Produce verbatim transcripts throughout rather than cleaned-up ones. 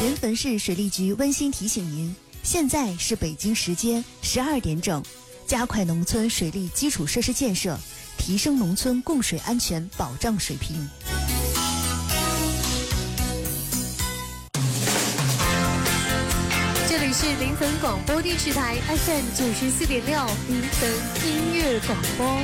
临汾市水利局温馨提醒您，现在是北京时间十二点整，加快农村水利基础设施建设，提升农村供水安全保障水平。 这里是临汾广播电视台 F M 九十四点六，临汾音乐广播。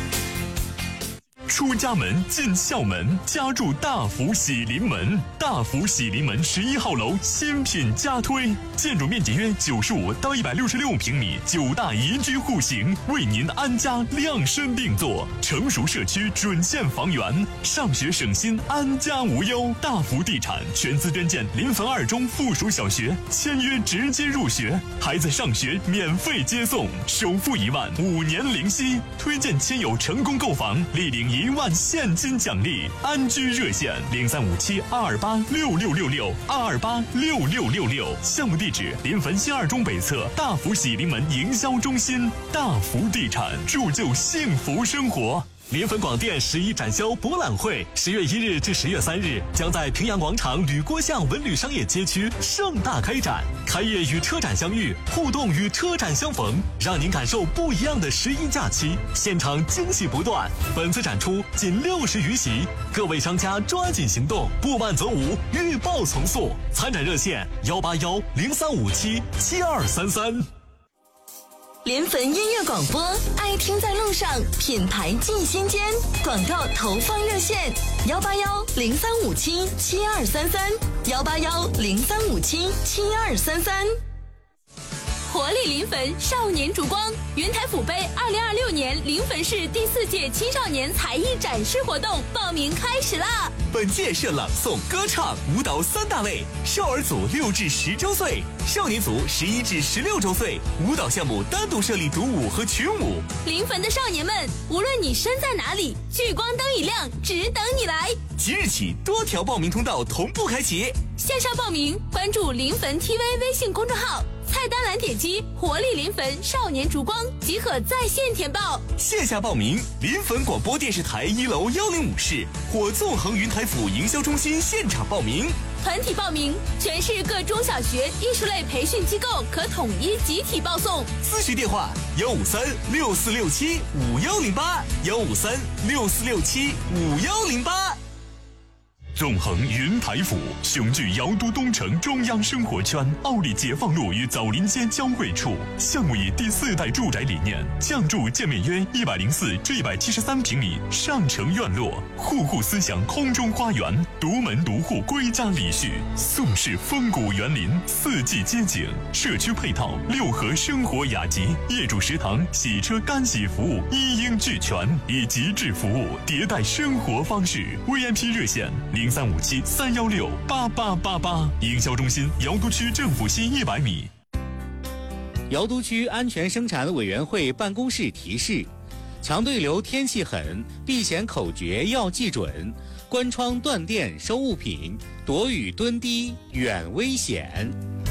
出家门进校门，家住大福喜临门。大福喜临门十一号楼新品加推，建筑面积约九十五到一百六十六平米，九大宜居户型，为您安家量身定做。成熟社区准线房源，上学省心，安家无忧。大福地产全资捐建临汾二中附属小学，签约直接入学，孩子上学免费接送，首付一万，五年零息。推荐亲友成功购房，立领一万现金奖励。安居热线零三五七二二八六六六六二二八六六六六。项目地址临汾新二中北侧大福喜临门营销中心。大福地产，铸就幸福生活。临汾广电十一展销博览会十月一日至十月三日将在平阳广场吕郭巷文旅商业街区盛大开展，开业与车展相遇，互动与车展相逢，让您感受不一样的十一假期，现场惊喜不断。本次展出仅六十余席，各位商家抓紧行动，不慢则无，预报从速。参展热线幺八幺零三五七七二三三。 临汾音乐广播，爱听在路上，品牌进心间。广告投放热线幺八幺零三五七七二三三幺八幺零三五七七二三三。活力临汾少年烛光云台府杯二零二六年临汾市第四届青少年才艺展示活动报名开始啦！ 本届设朗诵、歌唱、舞蹈三大类，少儿组六至十周岁，少年组十一至十六周岁，舞蹈项目单独设立独舞和群舞。 临汾的少年们，无论你身在哪里，聚光灯一亮，只等你来。 即日起，多条报名通道同步开启。 线上报名，关注临汾 T V 微信公众号。菜单栏点击活力临汾少年烛光即可在线填报。 线下报名，临汾广播电视台一楼幺零五室或纵横云台府营销中心现场报名。 团体报名，全市各中小学艺术类培训机构可统一集体报送。 咨询电话幺五三六四六七五幺零八幺五三六四六七五幺零八。 纵横云台府，雄踞瑶都东城中央生活圈，奥利解放路与枣林街交汇处。项目以第四代住宅理念，降筑建面约一百零四至一百七十三平米上城院落，户户思想空中花园，独门独户归家礼序，宋式风骨园林，四季街景，社区配套六合生活雅集，业主食堂、洗车干洗服务一应俱全，以极致服务迭代生活方式。V I P 热线零三五七三幺六八八八八。营销中心瑶都区政府西一百米。 瑶都区安全生产委员会办公室提示：强对流天气狠，避险口诀要记准，关窗断电收物品，躲雨蹲低远危险。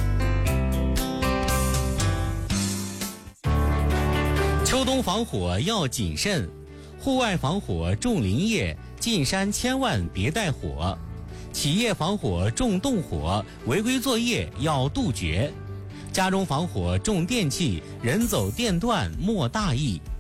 秋冬防火要谨慎，户外防火重林业，进山千万别带火。企业防火重动火，违规作业要杜绝。家中防火重电器，人走电断莫大意。